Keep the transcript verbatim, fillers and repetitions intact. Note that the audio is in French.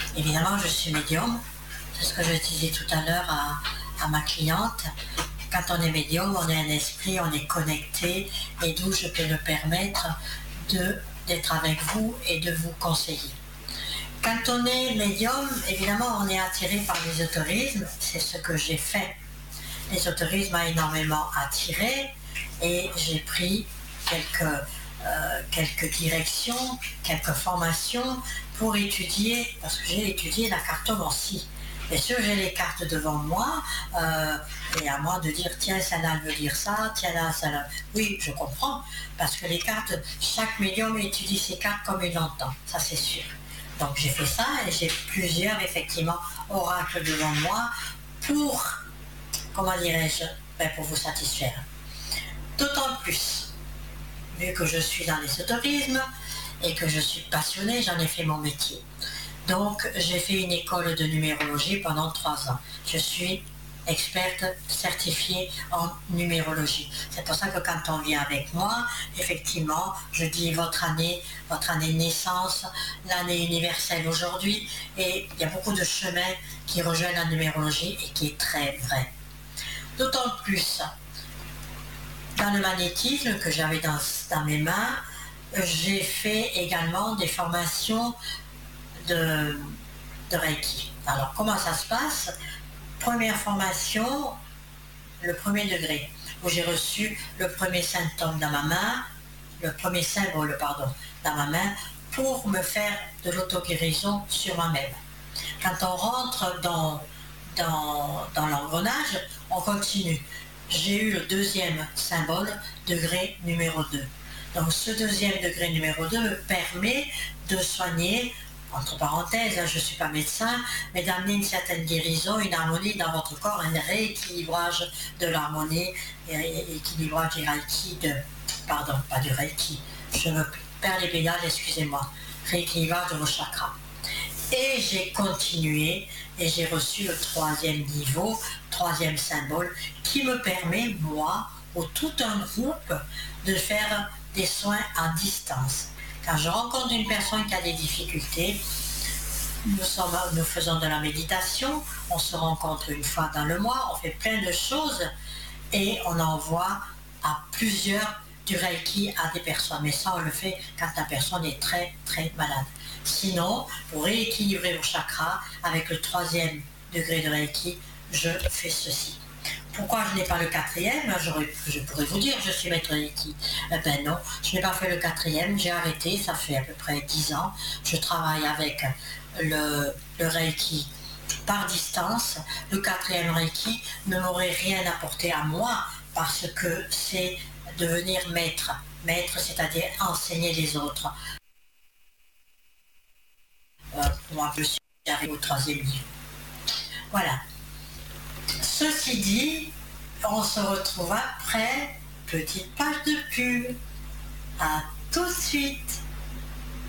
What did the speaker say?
Évidemment, je suis médium. C'est ce que je disais tout à l'heure à, à ma cliente. Quand on est médium, on est un esprit, on est connecté, et d'où je peux me permettre de, d'être avec vous et de vous conseiller. Quand on est médium, évidemment, on est attiré par l'ésotérisme, c'est ce que j'ai fait. L'ésotérisme m'a énormément attiré et j'ai pris quelques, euh, quelques directions, quelques formations pour étudier, parce que j'ai étudié la cartomancie. Bien sûr, j'ai les cartes devant moi, euh, et à moi de dire, tiens, ça là veut dire ça, tiens là, ça là. Oui, je comprends, parce que les cartes, chaque médium étudie ses cartes comme il l'entend, ça c'est sûr. Donc j'ai fait ça et j'ai plusieurs, effectivement, oracles devant moi pour, comment dirais-je, ben, pour vous satisfaire. D'autant plus, vu que je suis dans l'ésotérisme et que je suis passionnée, j'en ai fait mon métier. Donc, j'ai fait une école de numérologie pendant trois ans. Je suis experte certifiée en numérologie. C'est pour ça que quand on vient avec moi, effectivement, je dis votre année, votre année de naissance, l'année universelle aujourd'hui, et il y a beaucoup de chemins qui rejoignent la numérologie et qui est très vrai. D'autant plus, dans le magnétisme que j'avais dans, dans mes mains, j'ai fait également des formations De, de Reiki. Alors comment ça se passe? Première formation, le premier degré, où j'ai reçu le premier symptôme dans ma main, le premier symbole, pardon, dans ma main, pour me faire de l'auto-guérison sur moi-même. Quand on rentre dans, dans, dans l'engrenage, on continue. J'ai eu le deuxième symbole, degré numéro deux. Donc ce deuxième degré numéro deux me permet de soigner, entre parenthèses, je ne suis pas médecin, mais d'amener une certaine guérison, une harmonie dans votre corps, un rééquilibrage de l'harmonie, et équilibrage du Reiki, de, pardon, pas du Reiki, je me perds les pédales, excusez-moi, rééquilibrage de vos chakras. Et j'ai continué et j'ai reçu le troisième niveau, troisième symbole, qui me permet, moi, ou tout un groupe, de faire des soins à distance. Quand je rencontre une personne qui a des difficultés, nous, sommes, nous faisons de la méditation, on se rencontre une fois dans le mois, on fait plein de choses et on envoie à plusieurs du Reiki à des personnes. Mais ça, on le fait quand la personne est très, très malade. Sinon, pour rééquilibrer vos chakras, avec le troisième degré de Reiki, je fais ceci. Pourquoi je n'ai pas le quatrième? Je pourrais vous dire, je suis maître Reiki. Eh ben non, je n'ai pas fait le quatrième, j'ai arrêté, ça fait à peu près dix ans. Je travaille avec le, le Reiki par distance. Le quatrième Reiki ne m'aurait rien apporté à moi parce que c'est devenir maître. Maître, c'est-à-dire enseigner les autres. Euh, moi, je suis arrivé au troisième niveau. Voilà. Ceci dit, on se retrouve après, petite page de pub. À tout de suite.